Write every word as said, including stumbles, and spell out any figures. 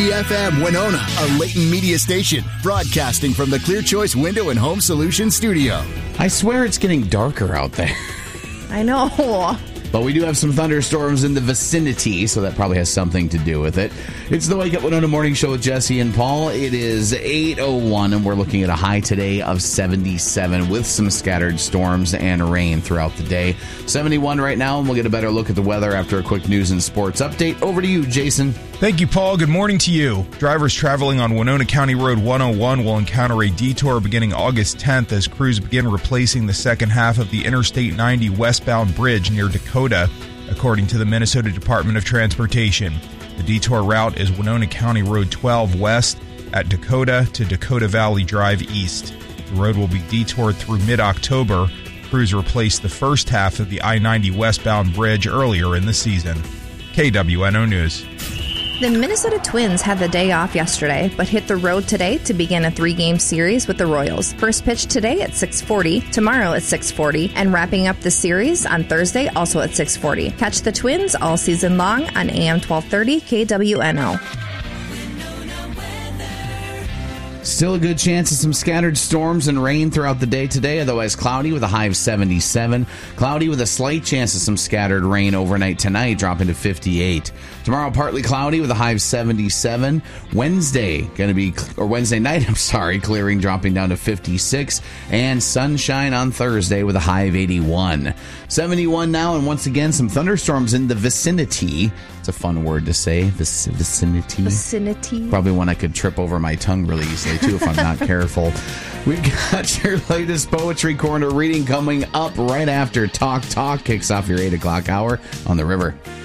F M Winona, a Leighton Media station, broadcasting from the Clear Choice Window and Home Solutions studio. I swear it's getting darker out there. I know. But we do have some thunderstorms in the vicinity, so that probably has something to do with it. It's the Wake Up Winona Morning Show with Jesse and Paul. It is eight oh one, and we're looking at a high today of seventy-seven with some scattered storms and rain throughout the day. seventy-one right now, and we'll get a better look at the weather after a quick news and sports update. Over to you, Jason. Thank you, Paul. Good morning to you. Drivers traveling on Winona County Road one oh one will encounter a detour beginning August tenth as crews begin replacing the second half of the Interstate ninety westbound bridge near Dakota, according to the Minnesota Department of Transportation. The detour route is Winona County Road twelve west at Dakota to Dakota Valley Drive east. The road will be detoured through mid-October. Crews replaced the first half of the I ninety westbound bridge earlier in the season. K W N O News. The Minnesota Twins had the day off yesterday, but hit the road today to begin a three-game series with the Royals. First pitch today at six forty, tomorrow at six forty, and wrapping up the series on Thursday also at six forty. Catch the Twins all season long on A M twelve thirty K W N O. Still a good chance of some scattered storms and rain throughout the day today, otherwise cloudy with a high of seventy-seven. Cloudy with a slight chance of some scattered rain overnight tonight, dropping to fifty-eight. Tomorrow, partly cloudy with a high of seventy-seven. Wednesday, going to be, or Wednesday night, I'm sorry, clearing, dropping down to fifty-six. And sunshine on Thursday with a high of eighty-one. seventy-one now, and once again, some thunderstorms in the vicinity. It's a fun word to say, Vic- vicinity. Vicinity. Probably one I could trip over my tongue really easily, too, if I'm not careful. We've got your latest Poetry Corner reading coming up right after Talk Talk kicks off your eight o'clock hour on The River.